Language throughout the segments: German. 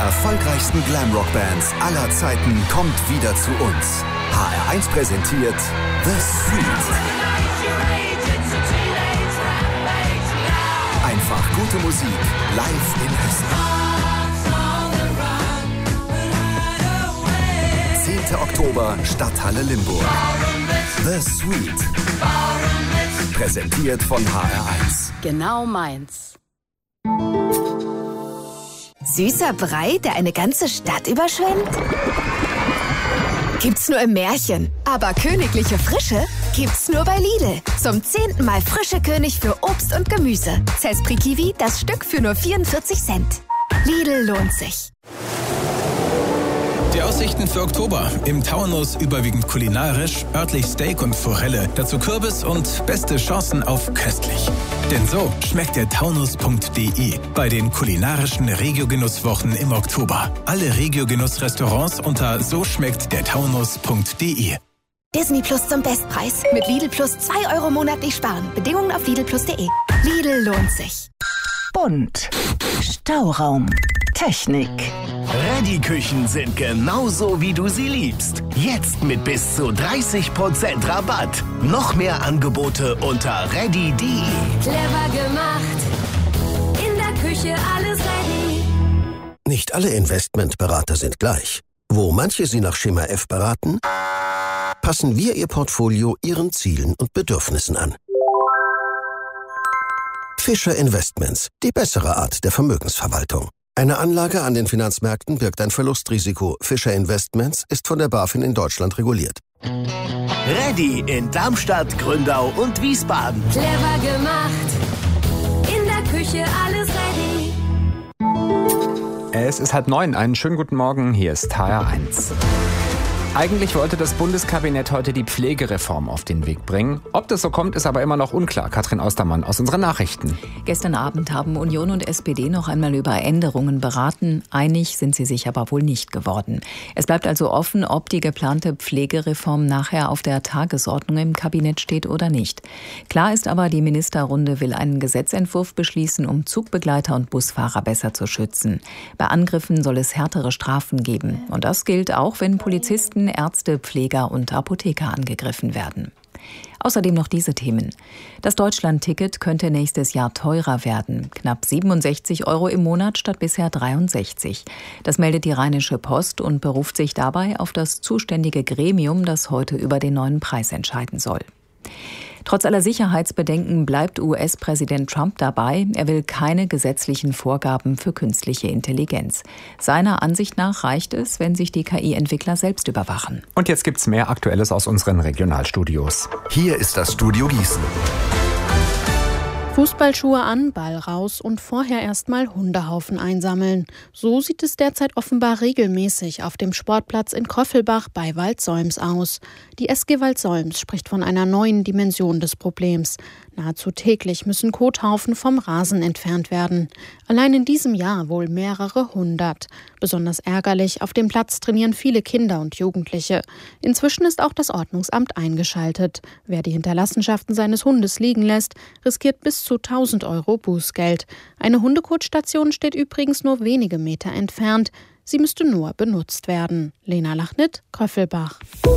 erfolgreichsten Glamrock-Bands aller Zeiten kommt wieder zu uns. HR1 präsentiert The Street. Einfach gute Musik live in Hessen. 10. Oktober, Stadthalle Limburg. The Street. Präsentiert von HR1. Genau meins. Süßer Brei, der eine ganze Stadt überschwemmt? Gibt's nur im Märchen. Aber königliche Frische gibt's nur bei Lidl. Zum 10. Mal frische König für Obst und Gemüse. Zespri Kiwi, das Stück für nur 44 Cent. Lidl lohnt sich. Die Aussichten für Oktober. Im Taunus überwiegend kulinarisch, örtlich Steak und Forelle, dazu Kürbis und beste Chancen auf köstlich. Denn so schmeckt der Taunus.de bei den kulinarischen Regio-Genusswochen im Oktober. Alle Regio-Genuss-Restaurants unter so schmeckt der Taunus.de. Disney Plus zum Bestpreis. Mit Lidl Plus 2 € monatlich sparen. Bedingungen auf lidlplus.de. Lidl lohnt sich. Bunt. Stauraum. Technik. Reddy-Küchen sind genauso, wie du sie liebst. Jetzt mit bis zu 30% Rabatt. Noch mehr Angebote unter reddy.de. Clever gemacht. In der Küche alles ready. Nicht alle Investmentberater sind gleich. Wo manche Sie nach Schema F beraten, passen wir Ihr Portfolio Ihren Zielen und Bedürfnissen an. Fischer Investments, die bessere Art der Vermögensverwaltung. Eine Anlage an den Finanzmärkten birgt ein Verlustrisiko. Fischer Investments ist von der BaFin in Deutschland reguliert. Reddy in Darmstadt, Gründau und Wiesbaden. Clever gemacht. In der Küche alles ready. Es ist 8:30. Einen schönen guten Morgen. Hier ist HR1. Eigentlich wollte das Bundeskabinett heute die Pflegereform auf den Weg bringen. Ob das so kommt, ist aber immer noch unklar. Katrin Ostermann aus unseren Nachrichten. Gestern Abend haben Union und SPD noch einmal über Änderungen beraten. Einig sind sie sich aber wohl nicht geworden. Es bleibt also offen, ob die geplante Pflegereform nachher auf der Tagesordnung im Kabinett steht oder nicht. Klar ist aber, die Ministerrunde will einen Gesetzentwurf beschließen, um Zugbegleiter und Busfahrer besser zu schützen. Bei Angriffen soll es härtere Strafen geben. Und das gilt auch, wenn Polizisten, Ärzte, Pfleger und Apotheker angegriffen werden. Außerdem noch diese Themen. Das Deutschland-Ticket könnte nächstes Jahr teurer werden. Knapp 67 € im Monat statt bisher 63. Das meldet die Rheinische Post und beruft sich dabei auf das zuständige Gremium, das heute über den neuen Preis entscheiden soll. Trotz aller Sicherheitsbedenken bleibt US-Präsident Trump dabei. Er will keine gesetzlichen Vorgaben für künstliche Intelligenz. Seiner Ansicht nach reicht es, wenn sich die KI-Entwickler selbst überwachen. Und jetzt gibt's mehr Aktuelles aus unseren Regionalstudios. Hier ist das Studio Gießen. Fußballschuhe an, Ball raus und vorher erstmal Hundehaufen einsammeln. So sieht es derzeit offenbar regelmäßig auf dem Sportplatz in Kröffelbach bei Waldsolms aus. Die SG Waldsolms spricht von einer neuen Dimension des Problems. Nahezu täglich müssen Kothaufen vom Rasen entfernt werden. Allein in diesem Jahr wohl mehrere 100. Besonders ärgerlich, auf dem Platz trainieren viele Kinder und Jugendliche. Inzwischen ist auch das Ordnungsamt eingeschaltet. Wer die Hinterlassenschaften seines Hundes liegen lässt, riskiert bis zu 1.000 € Bußgeld. Eine Hundekotstation steht übrigens nur wenige Meter entfernt. Sie müsste nur benutzt werden. Lena Lachnit, Kröffelbach.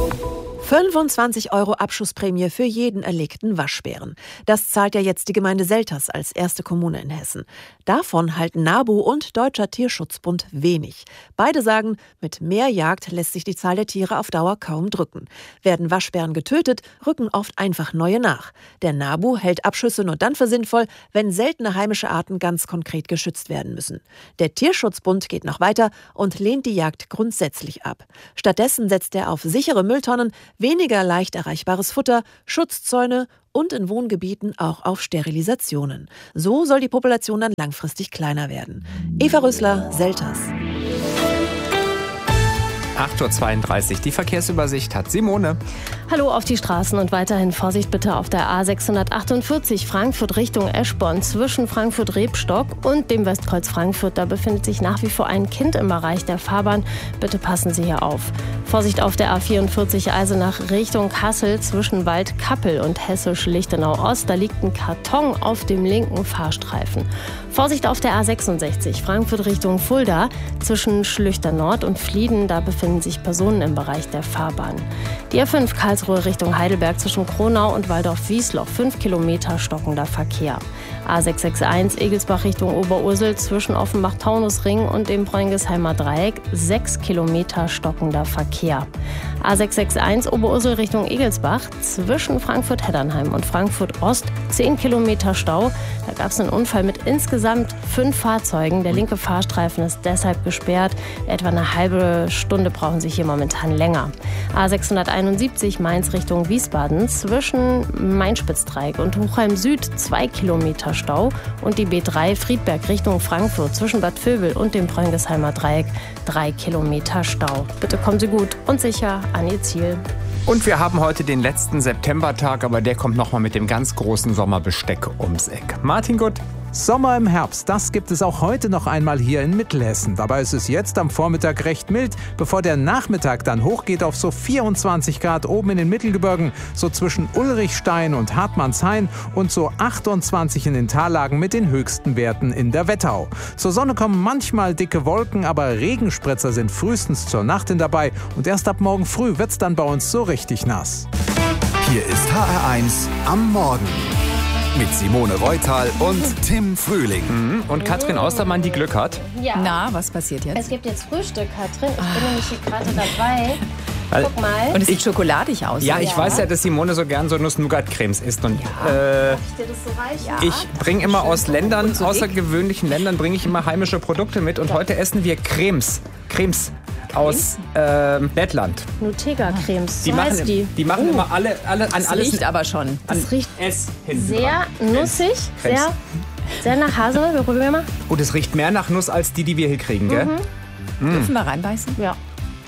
25 € Abschussprämie für jeden erlegten Waschbären. Das zahlt ja jetzt die Gemeinde Selters als erste Kommune in Hessen. Davon halten NABU und Deutscher Tierschutzbund wenig. Beide sagen, mit mehr Jagd lässt sich die Zahl der Tiere auf Dauer kaum drücken. Werden Waschbären getötet, rücken oft einfach neue nach. Der NABU hält Abschüsse nur dann für sinnvoll, wenn seltene heimische Arten ganz konkret geschützt werden müssen. Der Tierschutzbund geht noch weiter und lehnt die Jagd grundsätzlich ab. Stattdessen setzt er auf sichere Mülltonnen, weniger leicht erreichbares Futter, Schutzzäune und in Wohngebieten auch auf Sterilisationen. So soll die Population dann langfristig kleiner werden. Eva Rösler, Selters. 8.32 Uhr. Die Verkehrsübersicht hat Simone. Hallo auf die Straßen und weiterhin Vorsicht bitte auf der A648 Frankfurt Richtung Eschborn zwischen Frankfurt-Rebstock und dem Westkreuz Frankfurt. Da befindet sich nach wie vor ein Kind im Bereich der Fahrbahn. Bitte passen Sie hier auf. Vorsicht auf der A44 Eisenach Richtung Kassel zwischen Waldkappel und Hessisch-Lichtenau-Ost. Da liegt ein Karton auf dem linken Fahrstreifen. Vorsicht auf der A66 Frankfurt Richtung Fulda zwischen Schlüchter Nord und Flieden. Da befinden sich Personen im Bereich der Fahrbahn. Die A5 Karlsruhe Richtung Heidelberg zwischen Kronau und Waldorf-Wiesloch. 5 Kilometer stockender Verkehr. A661 Egelsbach Richtung Oberursel zwischen Offenbach-Taunusring und dem Bräungesheimer Dreieck. 6 Kilometer stockender Verkehr. A661 Oberursel Richtung Egelsbach zwischen Frankfurt-Heddernheim und Frankfurt-Ost. 10 Kilometer Stau. Da gab es einen Unfall mit insgesamt 5 Fahrzeugen. Der linke Fahrstreifen ist deshalb gesperrt. Etwa eine halbe Stunde brauchen Sie hier momentan länger. A671 Mainz Richtung Wiesbaden zwischen Main-Spitz-Dreieck und Hochheim Süd 2 Kilometer Stau. Und die B3 Friedberg Richtung Frankfurt zwischen Bad Vilbel und dem Bräungesheimer Dreieck 3 Kilometer Stau. Bitte kommen Sie gut und sicher an Ihr Ziel. Und wir haben heute den letzten Septembertag, aber der kommt nochmal mit dem ganz großen Sommerbesteck ums Eck. Martin Gutt. Sommer im Herbst, das gibt es auch heute noch einmal hier in Mittelhessen. Dabei ist es jetzt am Vormittag recht mild, bevor der Nachmittag dann hochgeht auf so 24 Grad oben in den Mittelgebirgen, so zwischen Ulrichstein und Hartmannshain und so 28 in den Tallagen mit den höchsten Werten in der Wetterau. Zur Sonne kommen manchmal dicke Wolken, aber Regenspritzer sind frühestens zur Nacht hin dabei und erst ab morgen früh wird's dann bei uns so richtig nass. Hier ist HR1 am Morgen. Mit Simone Reutal und Tim Frühling. Und Katrin Ostermann, die Glück hat. Ja. Na, was passiert jetzt? Es gibt jetzt Frühstück, Katrin. Ich bin nämlich hier gerade dabei. Guck mal. Und es sieht schokoladig aus. Ja, ich weiß ja, dass Simone so gern so Nuss-Nougat-Cremes isst. Und Darf ich dir das so reichen? ich bringe immer aus Ländern, so außergewöhnlichen Ländern, bringe ich immer heimische Produkte mit. Und heute essen wir Cremes aus Lettland. Nutella-Cremes, Die machen immer alle an Das alles. riecht aber schon. Das riecht S hinten sehr dran. nussig, Cremes. sehr nach Haselnuss. Wir probieren mal. Oh, das riecht mehr nach Nuss als die wir hier kriegen, gell? Dürfen wir reinbeißen? Ja.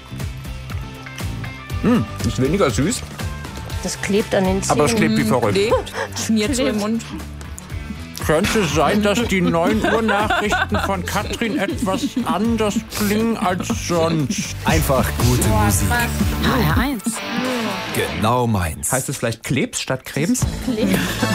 Ist weniger süß, Das klebt an den Zähnen. aber es klebt wie verrückt. Schmiert so im Mund. Könnte sein, dass die 9 Uhr Nachrichten von Katrin etwas anders klingen als sonst. Einfach gute Musik. HR1. Genau meins. Heißt es vielleicht Klebs statt Cremes? Klebt.